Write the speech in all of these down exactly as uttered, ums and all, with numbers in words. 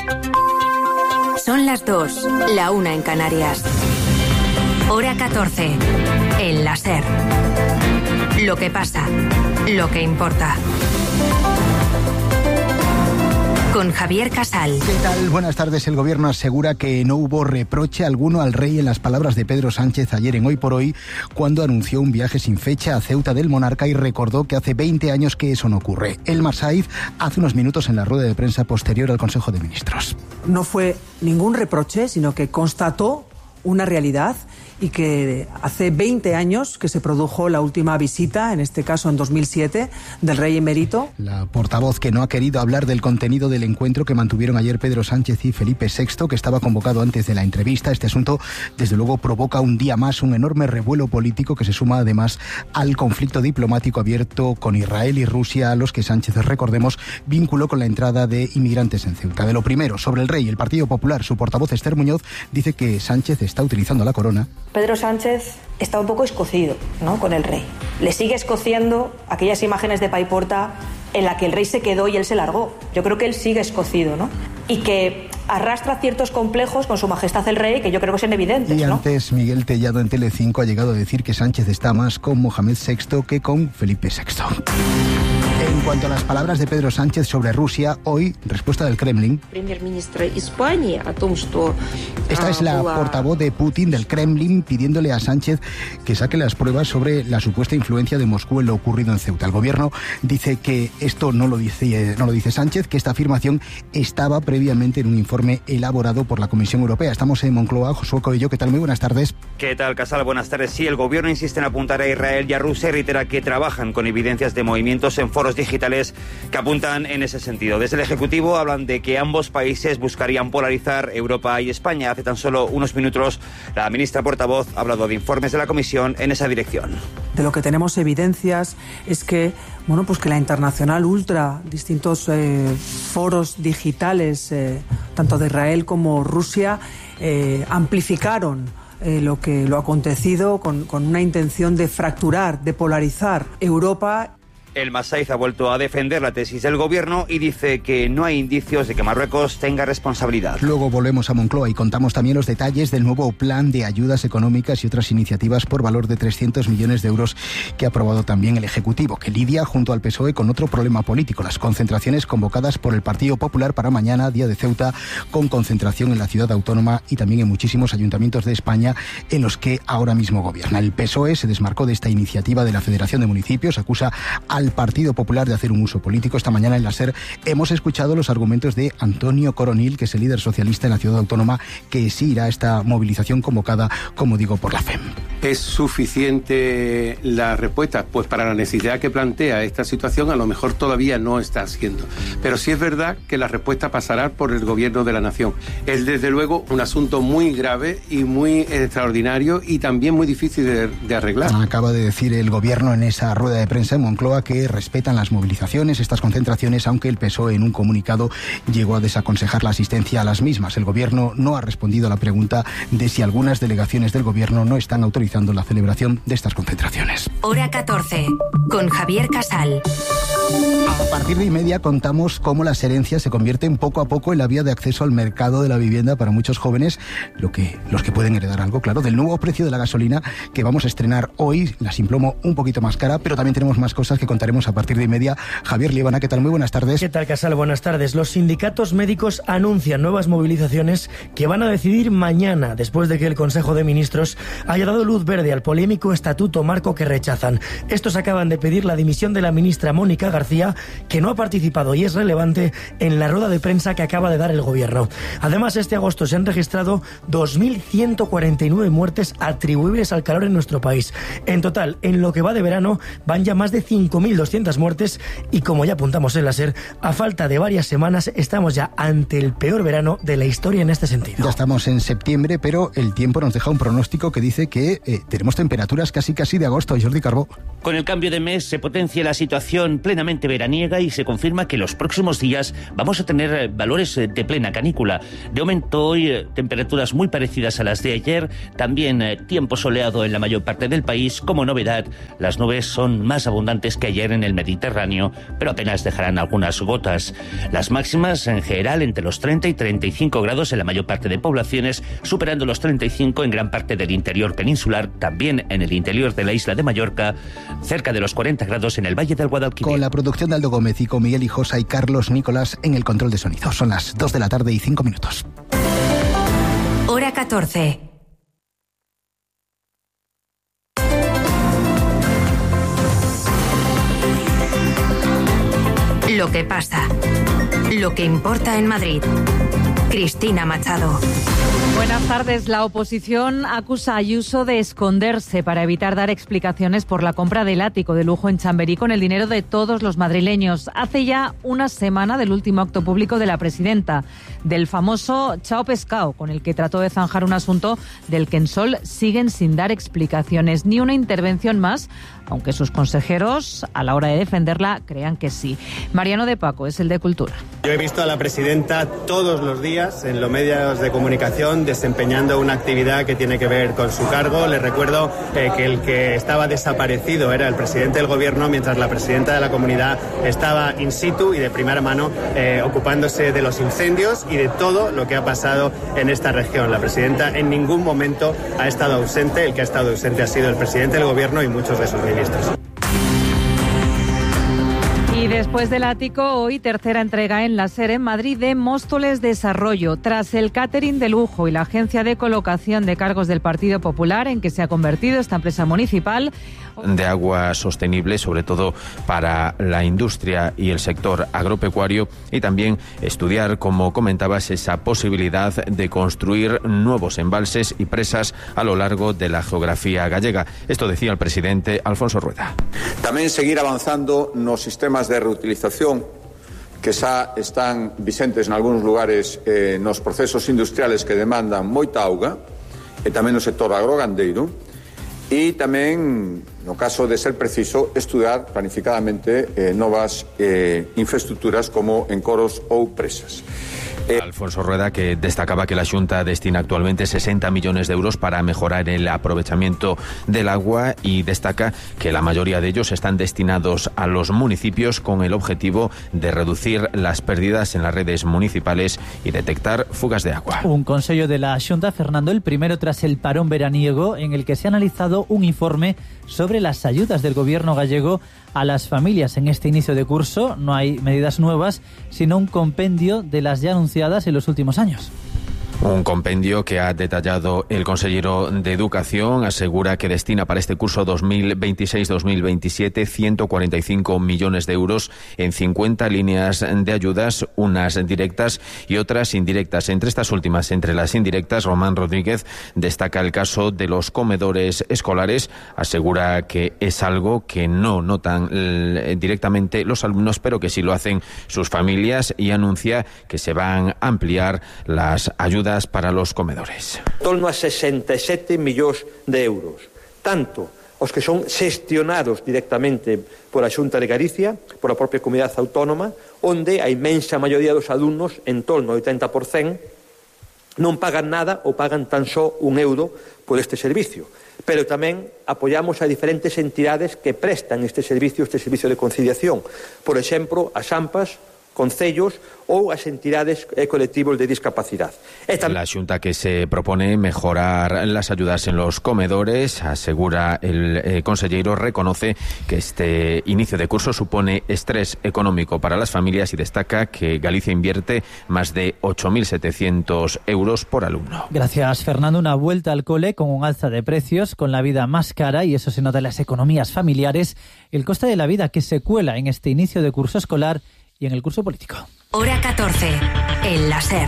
Son las dos, la una en Canarias. Hora catorce, en la SER. Lo que pasa, lo que importa. Con Javier Casal. ¿Qué tal? Buenas tardes. El gobierno asegura que no hubo reproche alguno al rey en las palabras de Pedro Sánchez ayer en Hoy por Hoy, cuando anunció un viaje sin fecha a Ceuta del monarca y recordó que hace veinte años que eso no ocurre. Elmar Saíz hace unos minutos en la rueda de prensa posterior al Consejo de Ministros. No fue ningún reproche, sino que constató una realidad y que hace veinte años que se produjo la última visita, en este caso en dos mil siete, del rey emérito. La portavoz, que no ha querido hablar del contenido del encuentro que mantuvieron ayer Pedro Sánchez y Felipe sexto, que estaba convocado antes de la entrevista. Este asunto, desde luego, provoca un día más un enorme revuelo político que se suma además al conflicto diplomático abierto con Israel y Rusia, a los que Sánchez, recordemos, vinculó con la entrada de inmigrantes en Ceuta. De lo primero, sobre el rey, el Partido Popular, su portavoz Esther Muñoz dice que Sánchez está utilizando la corona. Pedro Sánchez está un poco escocido, ¿no?, con el rey. Le sigue escociendo aquellas imágenes de Paiporta en la que el rey se quedó y él se largó. Yo creo que él sigue escocido, ¿no? Y que arrastra ciertos complejos con su majestad el rey, que yo creo que son evidentes, Y ¿no? antes, Miguel Tellado en Telecinco ha llegado a decir que Sánchez está más con Mohamed sexto que con Felipe sexto. En cuanto a las palabras de Pedro Sánchez sobre Rusia, hoy, respuesta del Kremlin. Esta es la portavoz de Putin, del Kremlin, pidiéndole a Sánchez que saque las pruebas sobre la supuesta influencia de Moscú en lo ocurrido en Ceuta. El gobierno dice que esto no lo dice, no lo dice Sánchez, que esta afirmación estaba previamente en un informe elaborado por la Comisión Europea. Estamos en Moncloa. Josué Coello, ¿qué tal? Muy buenas tardes. ¿Qué tal, Casal? Buenas tardes. Sí, el gobierno insiste en apuntar a Israel y a Rusia y reitera que trabajan con evidencias de movimientos en foros digitales que apuntan en ese sentido. Desde el Ejecutivo hablan de que ambos países buscarían polarizar Europa y España. Hace tan solo unos minutos la ministra portavoz ha hablado de informes de la Comisión en esa dirección. De lo que tenemos evidencias es que, bueno, pues que la Internacional Ultra, distintos eh, foros digitales, eh, tanto de Israel como Rusia, eh, amplificaron eh, lo que lo acontecido con, con una intención de fracturar, de polarizar Europa. El Masaiz ha vuelto a defender la tesis del gobierno y dice que no hay indicios de que Marruecos tenga responsabilidad. Luego volvemos a Moncloa y contamos también los detalles del nuevo plan de ayudas económicas y otras iniciativas por valor de trescientos millones de euros que ha aprobado también el Ejecutivo, que lidia junto al P S O E con otro problema político, las concentraciones convocadas por el Partido Popular para mañana, día de Ceuta, con concentración en la ciudad autónoma y también en muchísimos ayuntamientos de España en los que ahora mismo gobierna. El P S O E se desmarcó de esta iniciativa de la Federación de Municipios, acusa al Partido Popular de hacer un uso político. Esta mañana en la SER hemos escuchado los argumentos de Antonio Coronil, que es el líder socialista en la ciudad autónoma, que sí irá a esta movilización convocada, como digo, por la F E M. ¿Es suficiente la respuesta? Pues para la necesidad que plantea esta situación a lo mejor todavía no está haciendo. Pero sí es verdad que la respuesta pasará por el gobierno de la nación. Es desde luego un asunto muy grave y muy extraordinario y también muy difícil de, de arreglar. Acaba de decir el gobierno en esa rueda de prensa en Moncloa que respetan las movilizaciones, estas concentraciones, aunque el P S O E en un comunicado llegó a desaconsejar la asistencia a las mismas. El gobierno no ha respondido a la pregunta de si algunas delegaciones del gobierno no están autorizando la celebración de estas concentraciones. Hora catorce, con Javier Casal. A partir de y media contamos cómo las herencias se convierten poco a poco en la vía de acceso al mercado de la vivienda para muchos jóvenes, lo que los que pueden heredar algo, claro, del nuevo precio de la gasolina que vamos a estrenar hoy, la Simplomo un poquito más cara, pero también tenemos más cosas que contaremos a partir de y media. Javier Liebana, ¿qué tal? Muy buenas tardes. ¿Qué tal, Casal? Buenas tardes. Los sindicatos médicos anuncian nuevas movilizaciones que van a decidir mañana, después de que el Consejo de Ministros haya dado luz verde al polémico estatuto marco que rechazan. Estos acaban de pedir la dimisión de la ministra Mónica García, que no ha participado y es relevante en la rueda de prensa que acaba de dar el gobierno. Además, este agosto se han registrado dos mil ciento cuarenta y nueve muertes atribuibles al calor en nuestro país. En total, en lo que va de verano, van ya más de cinco mil doscientas muertes y, como ya apuntamos en la SER, a falta de varias semanas estamos ya ante el peor verano de la historia en este sentido. Ya estamos en septiembre, pero el tiempo nos deja un pronóstico que dice que eh, tenemos temperaturas casi casi de agosto. Jordi Carbó. Con el cambio de mes se potencia la situación plenamente veraniega y se confirma que los próximos días vamos a tener valores de plena canícula. De momento hoy temperaturas muy parecidas a las de ayer, también tiempo soleado en la mayor parte del país. Como novedad, las nubes son más abundantes que ayer en el Mediterráneo, pero apenas dejarán algunas gotas. Las máximas en general entre los treinta y treinta y cinco grados en la mayor parte de poblaciones, superando los treinta y cinco en gran parte del interior peninsular, también en el interior de la isla de Mallorca, cerca de los cuarenta grados en el Valle del Guadalquivir. Con la producción de Aldo Gómez y con Miguel Hijosa y Carlos Nicolás en el control de sonido. Son las dos de la tarde y cinco minutos. Hora catorce. Lo que pasa. Lo que importa en Madrid. Cristina Machado. Buenas tardes. La oposición acusa a Ayuso de esconderse para evitar dar explicaciones por la compra del ático de lujo en Chamberí con el dinero de todos los madrileños. Hace ya una semana del último acto público de la presidenta, del famoso Chao Pescao, con el que trató de zanjar un asunto del que en Sol siguen sin dar explicaciones. Ni una intervención más, aunque sus consejeros, a la hora de defenderla, crean que sí. Mariano de Paco es el de Cultura. Yo he visto a la presidenta todos los días en los medios de comunicación desempeñando una actividad que tiene que ver con su cargo. Les recuerdo eh, que el que estaba desaparecido era el presidente del gobierno, mientras la presidenta de la comunidad estaba in situ y de primera mano eh, ocupándose de los incendios y de todo lo que ha pasado en esta región. La presidenta en ningún momento ha estado ausente. El que ha estado ausente ha sido el presidente del gobierno y muchos de sus ministros. Y después del ático, hoy tercera entrega en la SER en Madrid de Móstoles Desarrollo. Tras el catering de lujo y la agencia de colocación de cargos del Partido Popular en que se ha convertido esta empresa municipal. De agua sostenible, sobre todo para la industria y el sector agropecuario, y también estudiar, como comentabas, esa posibilidad de construir nuevos embalses y presas a lo largo de la geografía gallega. Esto decía el presidente Alfonso Rueda. Tamén seguir avanzando nos sistemas de reutilización que xa están vicentes en algúns lugares eh, nos procesos industriales que demandan moita auga, e tamén no sector agrogandeiro, e tamén, no caso de ser preciso, estudar planificadamente eh, novas eh, infraestructuras como encoros ou presas. Eh... Alfonso Rueda, que destacaba que la Xunta destina actualmente sesenta millones de euros para mejorar el aprovechamiento del agua, y destaca que la mayoría de ellos están destinados a los municipios con el objetivo de reducir las pérdidas en las redes municipales y detectar fugas de agua. Un consejo de la Xunta, Fernando, el primero tras el parón veraniego, en el que se ha analizado un informe sobre las ayudas del gobierno gallego a las familias en este inicio de curso. No hay medidas nuevas, sino un compendio de las ya anunciadas en los últimos años. Un compendio que ha detallado el consejero de Educación. Asegura que destina para este curso dos mil veintiséis dos mil veintisiete ciento cuarenta y cinco millones de euros en cincuenta líneas de ayudas, unas directas y otras indirectas. Entre estas últimas, entre las indirectas, Román Rodríguez destaca el caso de los comedores escolares. Asegura que es algo que no notan directamente los alumnos, pero que sí lo hacen sus familias, y anuncia que se van a ampliar las ayudas para los comedores. Torno a sesenta e sete millóns de euros, tanto os que son xestionados directamente por a Xunta de Galicia, por a propia comunidade autónoma, onde a inmensa maioría dos alumnos, en torno ao oitenta por cento, non pagan nada ou pagan tan só un euro por este servicio. Pero tamén apoiamos a diferentes entidades que prestan este servicio, este servicio de conciliación. Por exemplo, as AMPAs, concellos ou as entidades e colectivos de discapacidad. La Xunta que se propone mejorar las ayudas en los comedores. Asegura el eh, consellero, reconoce que este inicio de curso supone estrés económico para las familias y destaca que Galicia invierte más de ocho mil setecientos euros por alumno. Gracias, Fernando. Una vuelta al cole con un alza de precios, con la vida más cara, y eso se nota en las economías familiares. El coste de la vida que se cuela en este inicio de curso escolar y en el curso político. Hora catorce, en la SER.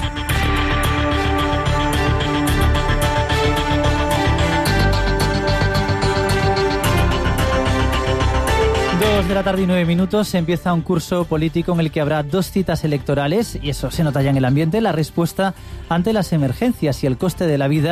Dos de la tarde y nueve minutos, empieza un curso político en el que habrá dos citas electorales, y eso se nota ya en el ambiente. La respuesta ante las emergencias y el coste de la vida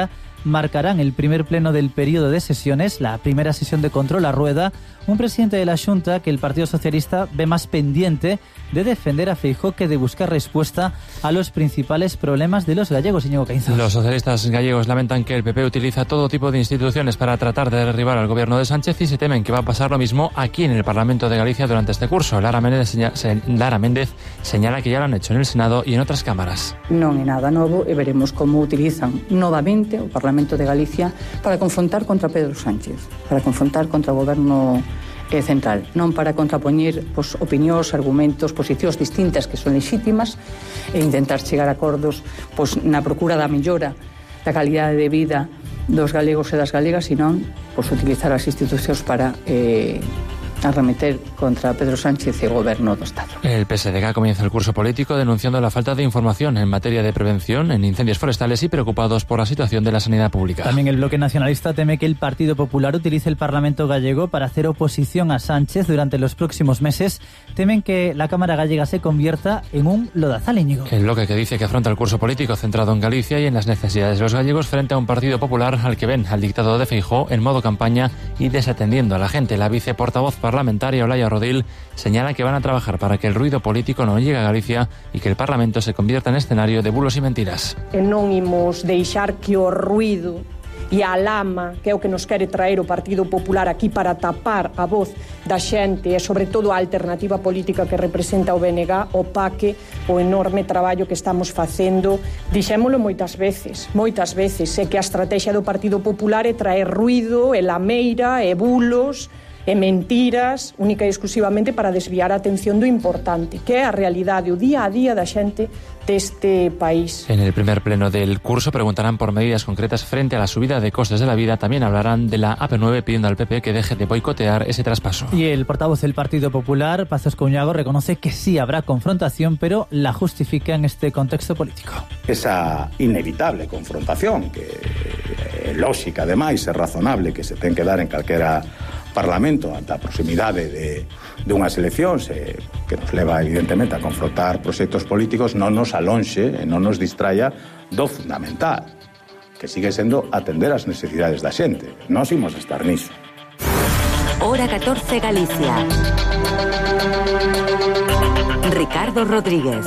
marcarán el primer pleno del periodo de sesiones, la primera sesión de control a rueda, un presidente de la Xunta que el Partido Socialista ve más pendiente de defender a Feijóo que de buscar respuesta a los principales problemas de los gallegos. Íñigo Caínzos. Los socialistas gallegos lamentan que el P P utiliza todo tipo de instituciones para tratar de derribar al gobierno de Sánchez y se temen que va a pasar lo mismo aquí en el Parlamento de Galicia durante este curso. Lara Méndez, señala, Lara Méndez señala que ya lo han hecho en el Senado y en otras cámaras. Non é nada novo e veremos como utilizan novamente o Parlamento de Galicia para confrontar contra Pedro Sánchez, para confrontar contra o goberno eh, central, non para contrapoñer pues, opinións, argumentos, posicións distintas que son lexítimas e intentar chegar a acordos pues, na procura da mellora da calidade de vida dos galegos e das galegas, senón pues, utilizar as institucións para eh, arremeter contra Pedro Sánchez y el gobierno do Estado. El P S D G comienza el curso político denunciando la falta de información en materia de prevención en incendios forestales y preocupados por la situación de la sanidad pública. También el bloque nacionalista teme que el Partido Popular utilice el Parlamento gallego para hacer oposición a Sánchez durante los próximos meses. Temen que la Cámara gallega se convierta en un lodazal, Íñigo. El bloque que dice que afronta el curso político centrado en Galicia y en las necesidades de los gallegos frente a un Partido Popular al que ven al dictado de Feijóo en modo campaña y desatendiendo a la gente. La viceportavoz parlamentaria Olaya Rodil señala que van a trabajar para que el ruido político no llegue a Galicia y que el Parlamento se convierta en escenario de bulos y mentiras. E non imos deixar que o ruido e a lama, que é o que nos quere traer o Partido Popular aquí para tapar a voz da xente e sobre todo a alternativa política que representa o B N G, opaque o enorme traballo que estamos facendo. Dixémolo moitas veces, moitas veces, é que a estrategia do Partido Popular é traer ruido, e lameira, e bulos, e mentiras, única e exclusivamente para desviar a atención do importante, que é a realidade, o día a día da xente deste país. En el primer pleno del curso preguntarán por medidas concretas frente a la subida de costes de la vida. También hablarán de la A P nueve pidiendo al P P que deje de boicotear ese traspaso. Y el portavoz del Partido Popular, Pazos Couñago, reconoce que sí habrá confrontación, pero la justifica en este contexto político. Esa inevitable confrontación, que é lógica ademais, é razonable que se ten que dar en calquera Parlamento ante a proximidade de, de unhas eleccións eh, que nos leva evidentemente a confrontar proxectos políticos, non nos alonxe e non nos distraia do fundamental, que sigue sendo atender as necesidades da xente. Nós imos estar niso. Hora catorce Galicia. Ricardo Rodríguez.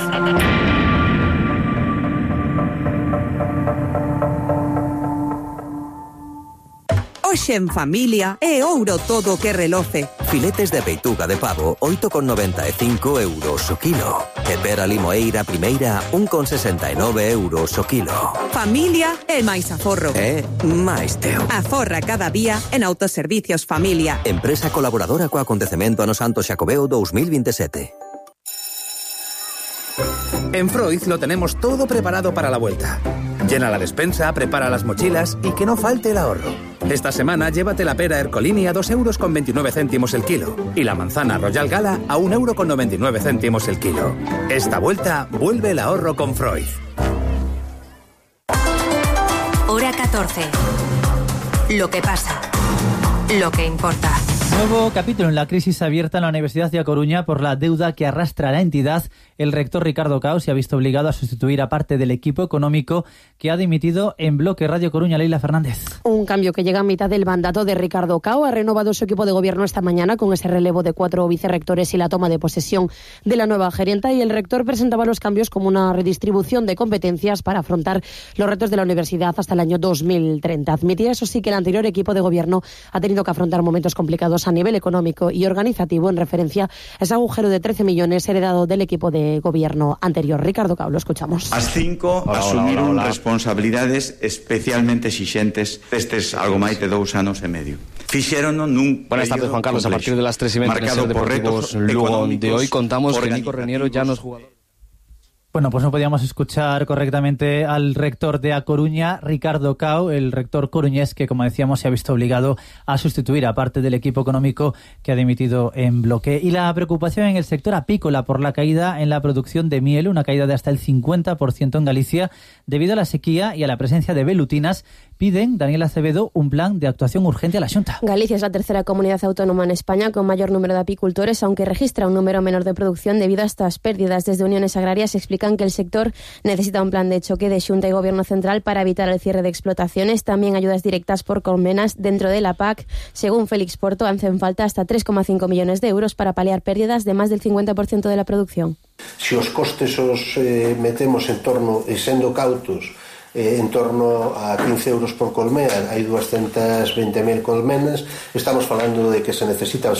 Hoxe en familia é ouro todo que reloce. Filetes de peituga de pavo, oito con noventa e cinco euros o kilo. E pera limoeira primeira, un con sesenta e nove euros o kilo. Familia é máis aforro. É máis teu. Aforra cada día en Autoservicios Familia. Empresa colaboradora co acontecemento ano Santo Xacobeo dos mil veintisiete. En Freud lo tenemos todo preparado para la vuelta. Llena la despensa, prepara las mochilas y que no falte el ahorro. Esta semana llévate la pera Ercolini a dos euros con veintinueve céntimos el kilo y la manzana Royal Gala a un euro con noventa y nueve céntimos el kilo. Esta vuelta vuelve el ahorro con Freud. Hora catorce. Lo que pasa. Lo que importa. Nuevo capítulo en la crisis abierta en la Universidad de A Coruña por la deuda que arrastra la entidad. El rector Ricardo Cao se ha visto obligado a sustituir a parte del equipo económico que ha dimitido en bloque. Radio Coruña, Leila Fernández. Un cambio que llega a mitad del mandato de Ricardo Cao. Ha renovado su equipo de gobierno esta mañana con ese relevo de cuatro vicerrectores y la toma de posesión de la nueva gerenta. Y el rector presentaba los cambios como una redistribución de competencias para afrontar los retos de la universidad hasta el año dos mil treinta. Admitía, eso sí, que el anterior equipo de gobierno ha tenido que afrontar momentos complicados a nivel económico y organizativo en referencia a ese agujero de trece millones heredado del equipo de gobierno anterior. Ricardo Cao, lo escuchamos. As cinco hola, asumiron hola, hola, hola. responsabilidades especialmente exixentes destes algo máis de dous anos e medio. Fixérono nun Buenas tardes, Juan Carlos. A partir de las tres y veinte en Ser Deportivos Lugo de hoy contamos que Nico Reniero ya no es jugador. Bueno, pues no podíamos escuchar correctamente al rector de A Coruña, Ricardo Cao, el rector coruñés que, como decíamos, se ha visto obligado a sustituir a parte del equipo económico que ha dimitido en bloque. Y la preocupación en el sector apícola por la caída en la producción de miel, una caída de hasta el cincuenta por ciento en Galicia, debido a la sequía y a la presencia de velutinas Piden, Daniel Acevedo, un plan de actuación urgente a la Xunta. Galicia es la tercera comunidad autónoma en España con mayor número de apicultores, aunque registra un número menor de producción debido a estas pérdidas. Desde Uniones Agrarias explican que el sector necesita un plan de choque de Xunta y Gobierno Central para evitar el cierre de explotaciones, también ayudas directas por colmenas dentro de la P A C. Según Félix Porto, hacen falta hasta tres coma cinco millones de euros para paliar pérdidas de más del cincuenta por ciento de la producción. Si os costes os eh, metemos en torno, e sendo cautos, eh, en torno a quince euros por colmena, hai doscientas veinte mil colmenas, estamos falando de que se necesitan